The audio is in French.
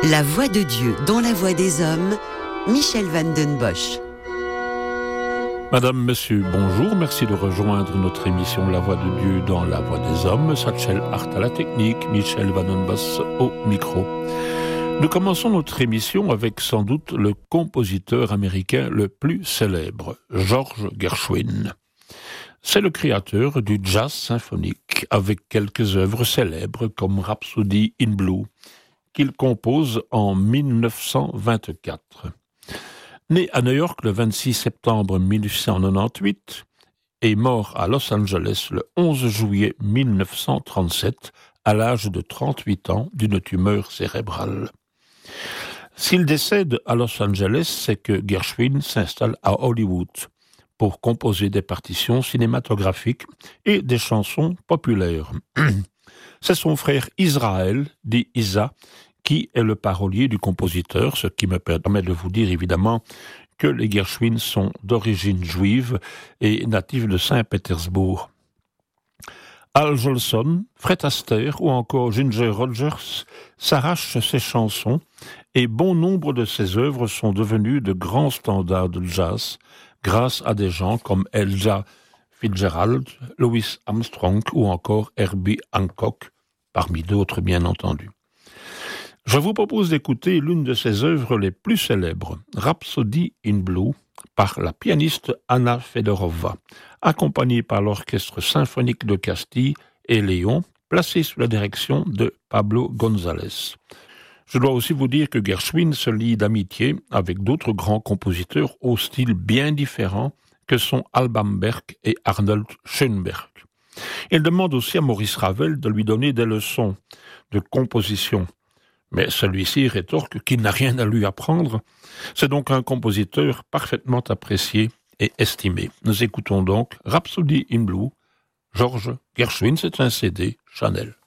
La voix de Dieu dans la voix des hommes, Michel Van Den Bosch. Madame, Monsieur, bonjour, merci de rejoindre notre émission La Voix de Dieu dans la Voix des Hommes. Satchel Hart à la technique, Michel Van Den Bosch au micro. Nous commençons notre émission avec sans doute le compositeur américain le plus célèbre, George Gershwin. C'est le créateur du jazz symphonique, avec quelques œuvres célèbres comme Rhapsody in Blue, qu'il compose en 1924. Né à New York le 26 septembre 1898 et mort à Los Angeles le 11 juillet 1937 à l'âge de 38 ans d'une tumeur cérébrale. S'il décède à Los Angeles, c'est que Gershwin s'installe à Hollywood pour composer des partitions cinématographiques et des chansons populaires. C'est son frère Israël, dit Isa, qui est le parolier du compositeur, ce qui me permet de vous dire évidemment que les Gershwin sont d'origine juive et natifs de Saint-Pétersbourg. Al Jolson, Fred Astaire ou encore Ginger Rogers s'arrachent ces chansons et bon nombre de ces œuvres sont devenues de grands standards de jazz grâce à des gens comme Ella Fitzgerald, Louis Armstrong ou encore Herbie Hancock, parmi d'autres bien entendu. Je vous propose d'écouter l'une de ses œuvres les plus célèbres, Rhapsody in Blue, par la pianiste Anna Fedorova, accompagnée par l'Orchestre symphonique de Castille et Léon, placé sous la direction de Pablo González. Je dois aussi vous dire que Gershwin se lie d'amitié avec d'autres grands compositeurs au style bien différent que sont Alban Berg et Arnold Schoenberg. Il demande aussi à Maurice Ravel de lui donner des leçons de composition. Mais celui-ci rétorque qu'il n'a rien à lui apprendre. C'est donc un compositeur parfaitement apprécié et estimé. Nous écoutons donc Rhapsody in Blue, George Gershwin, c'est un CD Chanel.